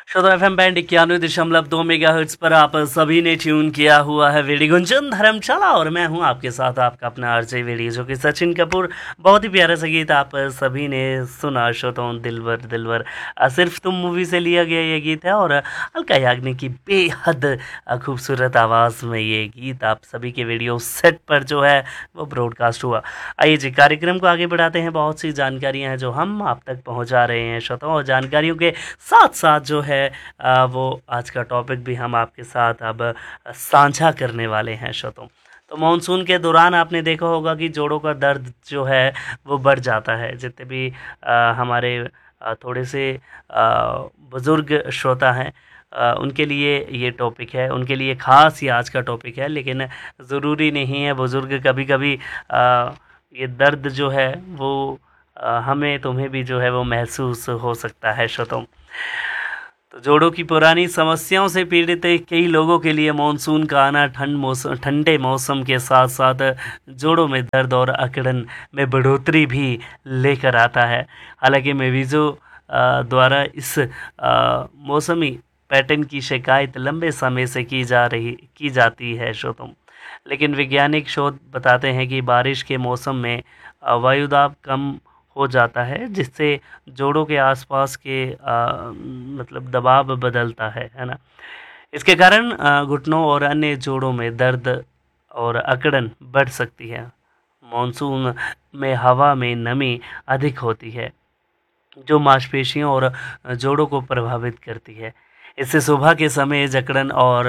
श्रोता FM band 91.2 megahertz पर आप सभी ने ट्यून किया हुआ है वेडी गुंजन धर्मशाला और मैं हूं आपके साथ आपका अपना आरजे वेडी जो कि सचिन कपूर। बहुत ही प्यारा सा गीत आप सभी ने सुना श्रोताओं, दिलवर दिलवर सिर्फ तुम मूवी से लिया गया ये गीत है और अलका याग्निक की बेहद खूबसूरत आवाज़ में ये गीत आप सभी के वीडियो सेट पर जो है वो ब्रॉडकास्ट हुआ। आइए जी, कार्यक्रम को आगे बढ़ाते हैं। बहुत सी जानकारियाँ हैं जो हम आप तक पहुँचा रहे हैं श्रोताओं, और जानकारियों के साथ साथ जो है वो आज का टॉपिक भी हम आपके साथ अब साझा करने वाले हैं श्रोताओं। तो मानसून के दौरान आपने देखा होगा कि जोड़ों का दर्द जो है वो बढ़ जाता है। जितने भी हमारे थोड़े से बुज़ुर्ग श्रोता हैं उनके लिए ये टॉपिक है, उनके लिए ख़ास ये आज का टॉपिक है। लेकिन ज़रूरी नहीं है, बुज़ुर्ग कभी कभी ये दर्द जो है वो हमें तुम्हें भी जो है वो महसूस हो सकता है श्रोताओं। तो जोड़ों की पुरानी समस्याओं से पीड़ित कई लोगों के लिए मानसून का आना ठंडे मौसम के साथ साथ जोड़ों में दर्द और अकड़न में बढ़ोतरी भी लेकर आता है। हालांकि मेविज़ो द्वारा इस मौसमी पैटर्न की शिकायत लंबे समय से की जाती है श्रोताओं, लेकिन वैज्ञानिक शोध बताते हैं कि बारिश के मौसम में वायुदाब कम हो जाता है, जिससे जोड़ों के आसपास के मतलब दबाव बदलता है ना। इसके कारण घुटनों और अन्य जोड़ों में दर्द और अकड़न बढ़ सकती है। मॉनसून में हवा में नमी अधिक होती है जो मांसपेशियों और जोड़ों को प्रभावित करती है। इससे सुबह के समय जकड़न और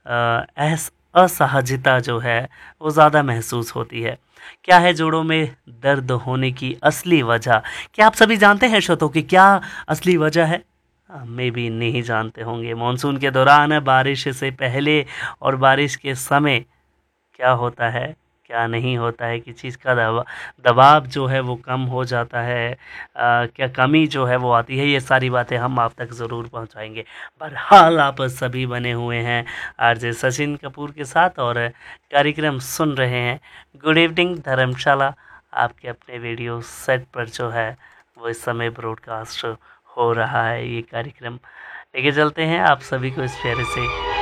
असहजता जो है वो ज़्यादा महसूस होती है। क्या है जोड़ों में दर्द होने की असली वजह? क्या आप सभी जानते हैं श्रोताओं कि क्या असली वजह है? मे भी नहीं जानते होंगे। मानसून के दौरान बारिश से पहले और बारिश के समय क्या होता है, क्या नहीं होता है, किस चीज़ का दबाव जो है वो कम हो जाता है, क्या कमी जो है वो आती है, ये सारी बातें हम आप तक ज़रूर पहुंचाएंगे। बहरहाल आप सभी बने हुए हैं आरजे सचिन कपूर के साथ और कार्यक्रम सुन रहे हैं गुड इवनिंग धर्मशाला। आपके अपने वीडियो सेट पर जो है वो इस समय ब्रॉडकास्ट हो रहा है। ये कार्यक्रम लेके चलते हैं आप सभी को इस प्यारे से